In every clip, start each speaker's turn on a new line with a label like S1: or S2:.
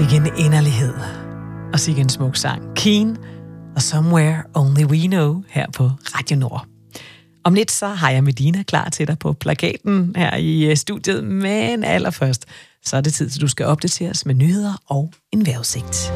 S1: Sikke en inderlighed. Og sikke en smuk sang. Keen og Somewhere Only We Know her på Radio Nord. Om lidt så har jeg Medina klar til dig på plakaten her i studiet, men allerførst så er det tid til, du skal opdateres med nyheder og en vejrudsigt.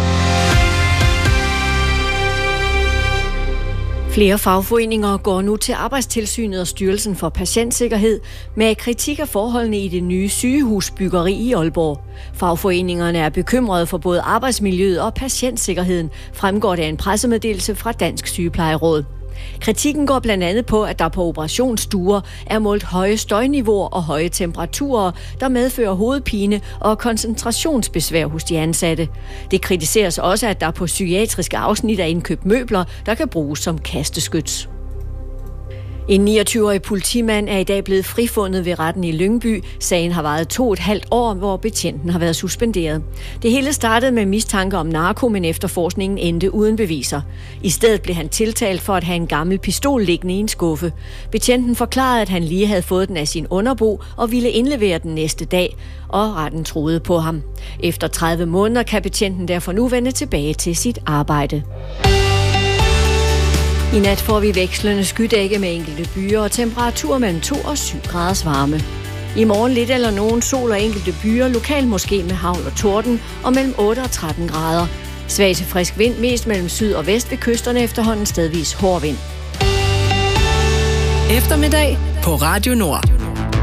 S2: Flere fagforeninger går nu til Arbejdstilsynet og Styrelsen for Patientsikkerhed med kritik af forholdene i det nye sygehusbyggeri i Aalborg. Fagforeningerne er bekymrede for både arbejdsmiljøet og patientsikkerheden, fremgår det af en pressemeddelelse fra Dansk Sygeplejeråd. Kritikken går blandt andet på, at der på operationsstuer er målt høje støjniveauer og høje temperaturer, der medfører hovedpine og koncentrationsbesvær hos de ansatte. Det kritiseres også, at der på psykiatriske afsnit er indkøbt møbler, der kan bruges som kasteskyts. En 29-årig politimand er i dag blevet frifundet ved retten i Lyngby. Sagen har varet 2,5 år, hvor betjenten har været suspenderet. Det hele startede med mistanke om narko, men efterforskningen endte uden beviser. I stedet blev han tiltalt for at have en gammel pistol liggende i en skuffe. Betjenten forklarede, at han lige havde fået den af sin underbo og ville indlevere den næste dag, og retten troede på ham. Efter 30 måneder kan betjenten derfor nu vende tilbage til sit arbejde. I nat får vi vekslende skydække med enkelte byer og temperaturer mellem 2 og 7 graders varme. I morgen lidt eller nogen sol og enkelte byer, lokalt måske med hagl og torden, og mellem 8 og 13 grader. Svag til frisk vind, mest mellem syd og vest ved kysterne, efterhånden stedvis hård vind.
S3: Eftermiddag på Radio Nord.